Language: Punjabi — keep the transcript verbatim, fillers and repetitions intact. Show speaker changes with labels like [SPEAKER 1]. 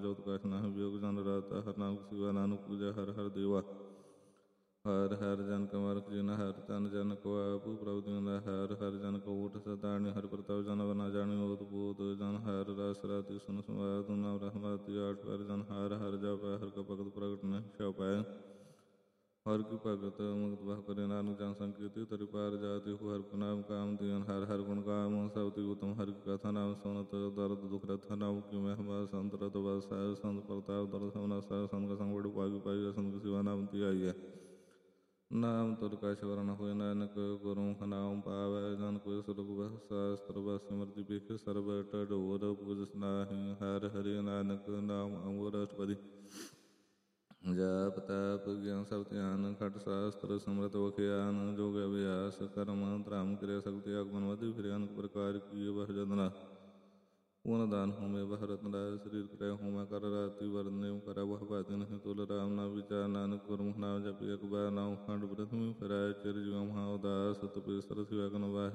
[SPEAKER 1] ਜੋਤ ਕਛ ਨਾਹਿ ਵਿਯੋਗ ਜਨ ਰਾਤਾ ਹਰਿ ਨਾਮ ਸਿਵਾ ਨਾਨਕ ਪੂਜਾ ਹਰਿ ਹਰਿ ਦੇਵਾ ਹਰਿ ਹਰਿ ਜਨ ਕੈ ਮਰਖ ਜਿਨਾ ਹਰਿ ਤਨ ਜਨ ਕੋ ਆਪੂ ਪ੍ਰਭੁ ਦਿੰਦਾ ਹਰਿ ਹਰਿ ਜਨ ਕੋ ਊਠ ਸਤਾਣੀ ਹਰਿ ਪ੍ਰਤਾਪ ਜਨ ਬਨਾ ਜਾਣੀ ਓਤ ਪੂਤ ਜਨ ਹਰਿ ਰਸ ਰਾਤੀ ਸੁਨ ਸਮਾਦ ਨਾਮ ਰਹਿਮਤੀ ਆਠ ਪਰ ਜਨ ਹਰਿ ਹਰਿ ਜਪੈ ਹਰਿ ਕਾ ਭਗਤ ਪ੍ਰਗਟ ਨ ਛਪੈ ਹਰਿ ਕੀ ਭਗਤ ਮੁਕਤ ਬਹ ਕਰੇ ਨਾਨਕ ਜਨ ਸੰਕੀਰਤਿ ਤਰਿ ਪਾਰ ਜਾਤੀ ਹੋ ਹਰਿ ਨਾਮ ਕਾਮ ਦੀਨ ਹਰਿ ਹਰਿ ਗੁਣ ਗਾਮ ਸਬਦਿ ਉਤਮ ਹਰਿ ਕੀ ਕਥਾ ਨਾਮ ਸੁਨਤ ਦਰਦ ਦੁਖ ਰਥ ਨਾਮ ਕੀ ਮਹਿਮਾ ਸੰਤ ਰਤ ਬਸਾਇ ਸੰਤ ਪ੍ਰਤਾਪ ਦਰ ਸਭਨਾ ਸਾਇ ਸੰਤ ਕਾ ਸੰਗ ਬੜੁ ਪਾਗੀ ਪਾਈ ਸੰਤ ਸਿਵਾ ਨਾਮ ਤੀ ਆਈਐ ਨਾਮ ਤੁਰ ਕਾ ਸ਼ਵਰਨ ਹੋਇ ਨਾਨਕ ਗੁਰੂ ਨਾਮ ਪਾਵੈ ਜਨ ਕੋਈ ਸੁਰਗ ਸ਼ਾਸਤਰ ਬਸ ਸਿਮਰਤਿ ਬਿਖ ਸਰਬ ਢੋਰ ਪੂਜ ਨਾਹੀ ਹਰਿ ਹਰਿ ਨਾਨਕ ਨਾਮ ਅਮਰ ਅਸ਼ਟਪਦੀ ਜਾਪ ਤਾਪ ਗਿਆਨ ਸਭ ਧਿਆਨ ਖਟ ਸ਼ਾਸਤਰ ਸਮਰਤ ਵਖਿਆਨ ਜੋਗ ਅਭਿਆਸ ਕਰਮ ਧਰਮ ਕਿਰਿਆ ਸਕਤੀ ਆਗਮਨ ਵਧੀ ਫਿਰ ਅਨਕ ਪ੍ਰਕਾਰ ਕੀ ਬਹ ਜਦਨਾ ਪੂਰਨ ਦਾਨ ਹੋਮੇ ਬਹ ਰਤਨ ਰਾਜ ਸਰੀਰ ਕਰੇ ਹੋਮੈ ਕਰ ਰਾਤੀ ਵਰਨੇ ਕਰੇ ਬਹ ਭਾਤੀ ਨਹੀਂ ਤੁਲ ਰਾਮ ਨਾ ਵਿਚਾਰ ਨਾਨਕ ਗੁਰਮੁਖ ਨਾਮ ਜਪਿ ਅਕਬਰ ਨਾਮ ਖੰਡ ਪ੍ਰਥਮੀ ਫਿਰਾਇ ਚਿਰ ਜੀਵ ਮਹਾ ਉਦਾਸ ਤਪੇ ਸਰਸ ਵਿਆਕਨ ਵਾਹਿ